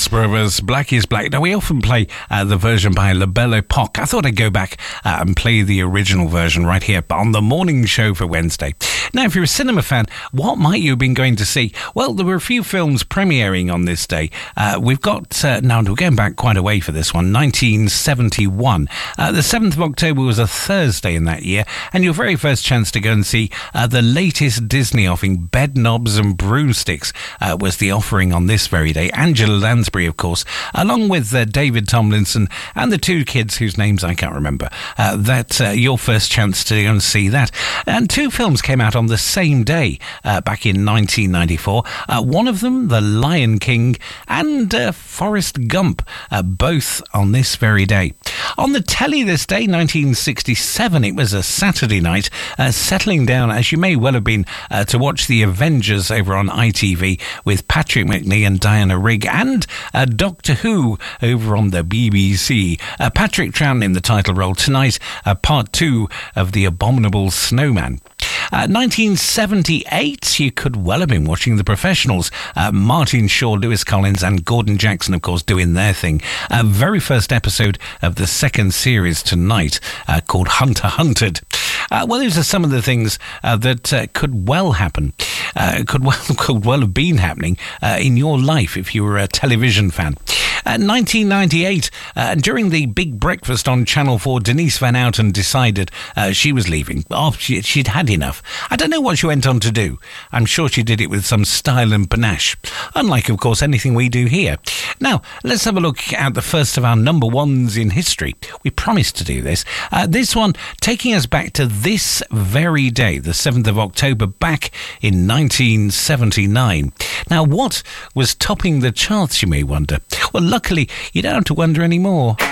Brothers, Black is Black. Now, we often play the version by La Belle Epoque. I thought I'd go back and play the original version right here on the morning show for Wednesday. Now, if you're a cinema fan, what might you have been going to see? Well, there were a few films premiering on this day. We've got, now we're going back quite a way for this one, 1971. The 7th of October was a Thursday in that year, and your very first chance to go and see the latest Disney offering, Bedknobs and Broomsticks, was the offering on this very day. Angela Lansbury, of course, along with David Tomlinson and the two kids whose names I can't remember. Your first chance to go and see that. And two films came out on the same day back in 1994. One of them, The Lion King, and Forrest Gump, both on this very day. On the telly this day, 1967, it was a Saturday night, settling down, as you may well have been, to watch The Avengers over on ITV with Patrick Macnee and Diana Rigg, and Doctor Who over on the BBC. Patrick Troughton in the title role tonight, part 2 of The Abominable Snowman. 1978, you could well have been watching The Professionals. Martin Shaw, Lewis Collins and Gordon Jackson, of course, doing their thing. Very first episode of the second series tonight, called Hunter Hunted. Well, these are some of the things that could well happen, could well have been happening in your life if you were a television fan. 1998, during the big breakfast on Channel 4, Denise Van Outen decided she was leaving. She'd had enough. I don't know what she went on to do. I'm sure she did it with some style and panache, unlike, of course, anything we do here. Now, let's have a look at the first of our number ones in history. We promised to do this. This one taking us back to this very day, the 7th of October, back in 1979. Now, what was topping the charts, you may wonder? Well, luckily, you don't have to wonder anymore.